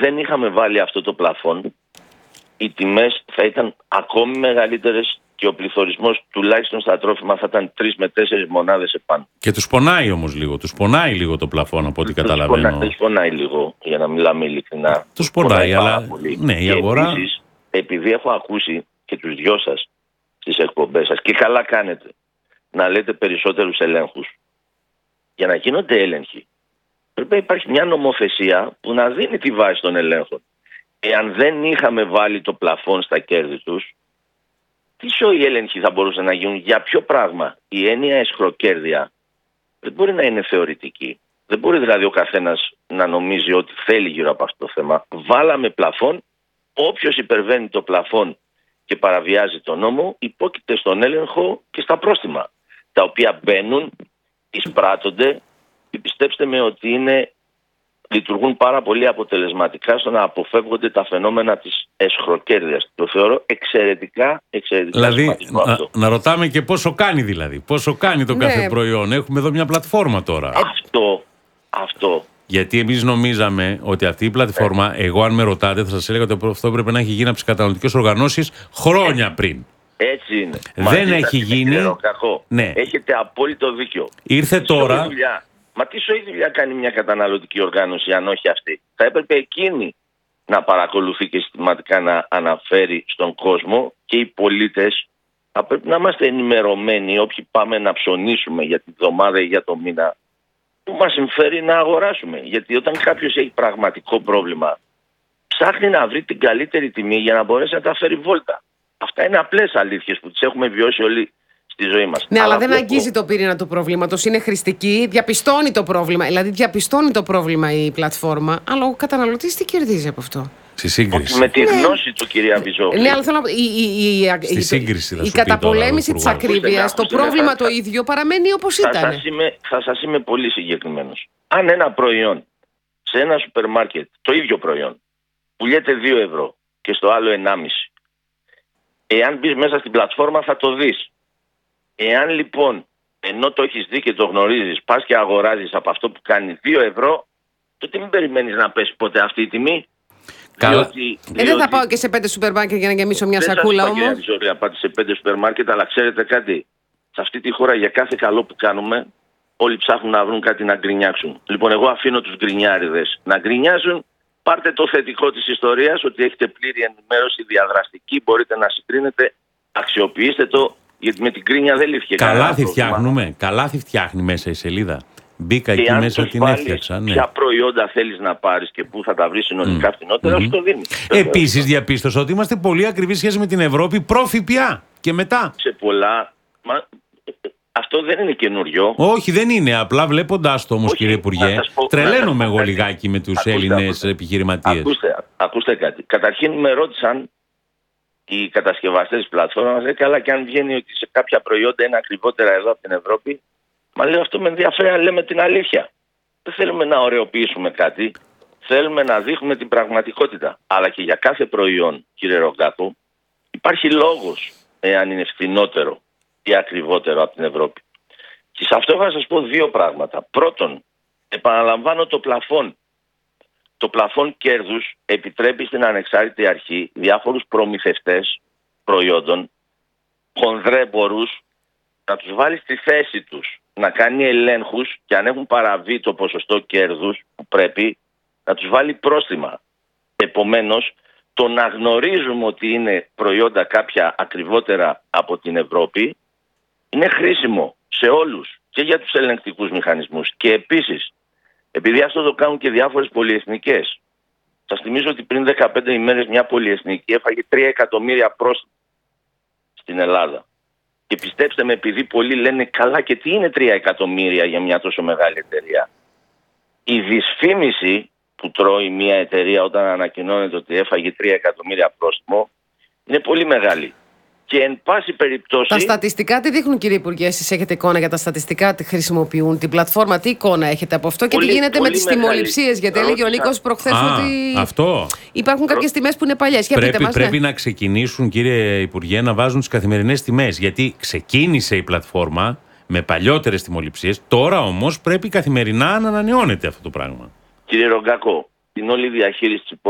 δεν είχαμε βάλει αυτό το πλαφόν, οι τιμές θα ήταν ακόμη μεγαλύτερες και ο πληθωρισμός τουλάχιστον στα τρόφιμα θα ήταν 3 με 4 μονάδες επάνω. Και τους πονάει όμως λίγο. Τους πονάει λίγο το πλαφόν από ό,τι καταλαβαίνω. Τους πονάει λίγο, για να μιλάμε ειλικρινά. Τους πονάει, αλλά ναι, η αγορά... Επίσης, επειδή έχω ακούσει και τους δυο σας στις εκπομπές σας, και καλά κάνετε να λέτε περισσότερους ελέγχους, για να γίνονται έλεγχοι πρέπει να υπάρχει μια νομοθεσία που να δίνει τη βάση των ελέγχων. Εάν δεν είχαμε βάλει το πλαφόν στα κέρδη τους, τι σοϊ έλεγχοι θα μπορούσαν να γίνουν, για ποιο πράγμα? Η έννοια εσχροκέρδεια δεν μπορεί να είναι θεωρητική. Δεν μπορεί δηλαδή ο καθένας να νομίζει ότι θέλει γύρω από αυτό το θέμα. Βάλαμε πλαφόν, όποιος υπερβαίνει το πλαφόν και παραβιάζει τον νόμο υπόκειται στον έλεγχο και στα πρόστιμα, τα οποία μπαίνουν, εισπράττονται και πιστέψτε με ότι λειτουργούν πάρα πολύ αποτελεσματικά στο να αποφεύγονται τα φαινόμενα της εσχροκέρδειας. Το θεωρώ εξαιρετικά δηλαδή, σημαντικό αυτό. Να ρωτάμε και πόσο κάνει δηλαδή. Πόσο κάνει το κάθε προϊόν. Έχουμε εδώ μια πλατφόρμα τώρα. Αυτό. Γιατί εμείς νομίζαμε ότι αυτή η πλατφόρμα, εγώ αν με ρωτάτε θα σας έλεγα ότι αυτό πρέπει να έχει γίνει από τις καταναλωτικές οργανώσεις χρόνια πριν. Έτσι είναι. Δεν έχει γίνει. Ναι. Έχετε απόλυτο δίκιο. Ήρθε τώρα. Μα τι σοή δουλειά κάνει μια καταναλωτική οργάνωση αν όχι αυτή? Θα έπρεπε εκείνη να παρακολουθεί και συστηματικά να αναφέρει στον κόσμο, και οι πολίτες θα πρέπει να είμαστε ενημερωμένοι όποιοι πάμε να ψωνίσουμε για την εβδομάδα ή για το μήνα, που μας συμφέρει να αγοράσουμε. Γιατί όταν κάποιος έχει πραγματικό πρόβλημα, ψάχνει να βρει την καλύτερη τιμή για να μπορέσει να τα φέρει βόλτα. Αυτά είναι απλές αλήθειες που τις έχουμε βιώσει όλοι στη ζωή μας. Ναι, αλλά δεν αγγίζει το πυρήνα του προβλήματος. Είναι χρηστική, διαπιστώνει το πρόβλημα. Δηλαδή, διαπιστώνει το πρόβλημα η πλατφόρμα, αλλά ο καταναλωτής τι κερδίζει από αυτό? Στη σύγκριση. Με τη γνώση του, κυρία Βυζόγλου. Ναι, αλλά θέλω να στη σύγκριση θα σου η καταπολέμηση της ακρίβειας, το πρόβλημα το ίδιο παραμένει όπως ήταν. Θα σας είμαι πολύ συγκεκριμένος. Αν ένα προϊόν σε ένα σούπερ μάρκετ, το ίδιο προϊόν, πουλιέται 2 ευρώ και στο άλλο 1,5, εάν μπεις μέσα στην πλατφόρμα θα το δεις. Εάν λοιπόν, ενώ το έχεις δει και το γνωρίζεις, πας και αγοράζεις από αυτό που κάνει 2 ευρώ, τότε μην περιμένεις να πέσει ποτέ αυτή η τιμή. Δεν θα πάω και σε 5 σούπερ μάρκετ για να γεμίσω μια σακούλα όμως. Δεν σας να πάτε σε 5 σούπερ μάρκετ, αλλά ξέρετε κάτι? Σε αυτή τη χώρα για κάθε καλό που κάνουμε, όλοι ψάχνουν να βρουν κάτι να γκρινιάξουν. Λοιπόν, εγώ αφήνω τους γκρινιάριδες να γκρινιάζουν. Πάρτε το θετικό της ιστορίας, ότι έχετε πλήρη ενημέρωση διαδραστική, μπορείτε να συγκρίνετε, αξιοποιήστε το, γιατί με την γκρίνια δεν λύθηκε. Καλάθι φτιάχνει μέσα η σελίδα. Μπήκα εκεί μέσα, την έφτιαξα. Ναι. Ποια προϊόντα θέλεις να πάρεις και πού θα τα βρεις συνολικά φτηνότερα, σου το δίνει. Επίσης, διαπίστωσα ότι είμαστε πολύ ακριβείς σχέση με την Ευρώπη προ-ΦΠΑ και μετά. Σε πολλά. Αυτό δεν είναι καινούριο. Όχι, δεν είναι. Απλά βλέποντας το όμως, κύριε Υπουργέ, τρελαίνομαι εγώ λιγάκι με τους Έλληνες επιχειρηματίες. Ακούστε κάτι. Καταρχήν με ρώτησαν οι κατασκευαστές της πλατφόρμας, καλά, και αν βγαίνει ότι σε κάποια προϊόντα είναι ακριβότερα εδώ από την Ευρώπη. Μα λέω, αυτό με ενδιαφέρει αν λέμε την αλήθεια. Δεν θέλουμε να ωρεοποιήσουμε κάτι. Θέλουμε να δείχνουμε την πραγματικότητα. Αλλά και για κάθε προϊόν, κύριε Ρογκάκο, υπάρχει λόγος εάν είναι φθηνότερο ή ακριβότερο από την Ευρώπη. Και σε αυτό θα σας πω 2 πράγματα. Πρώτον, επαναλαμβάνω το πλαφόν. Το πλαφόν κέρδους επιτρέπει στην ανεξάρτητη αρχή διάφορους προμηθευτές προϊόντων, χονδρέμπορους, να τους βάλει στη θέση τους, να κάνει ελέγχους και αν έχουν παραβεί το ποσοστό κέρδους που πρέπει, να τους βάλει πρόστιμα. Επομένως, το να γνωρίζουμε ότι είναι προϊόντα κάποια ακριβότερα από την Ευρώπη είναι χρήσιμο σε όλους και για τους ελεγκτικούς μηχανισμούς. Και επίσης, επειδή αυτό το κάνουν και διάφορες πολυεθνικές, σας θυμίζω ότι πριν 15 ημέρες μια πολυεθνική έφαγε 3 εκατομμύρια πρόστιμα στην Ελλάδα. Και πιστέψτε με, επειδή πολλοί λένε καλά και τι είναι 3 εκατομμύρια για μια τόσο μεγάλη εταιρεία. Η δυσφήμιση που τρώει μια εταιρεία όταν ανακοινώνεται ότι έφαγε 3 εκατομμύρια πρόστιμο είναι πολύ μεγάλη. Και εν πάση περιπτώσει... Τα στατιστικά τι δείχνουν, κύριε Υπουργέ? Εσείς έχετε εικόνα για τα στατιστικά, τι χρησιμοποιούν την πλατφόρμα, τι εικόνα έχετε από αυτό και τι γίνεται με τις τιμοληψίες? Γιατί έλεγε ο Νίκος προχθές ότι υπάρχουν κάποιες τιμές που είναι παλιές. Πρέπει να ξεκινήσουν, κύριε Υπουργέ, να βάζουν τις καθημερινές τιμές. Γιατί ξεκίνησε η πλατφόρμα με παλιότερες τιμοληψίες, τώρα όμως πρέπει καθημερινά να ανανεώνεται αυτό το πράγμα. Κύριε Ρογκάκο, την όλη διαχείριση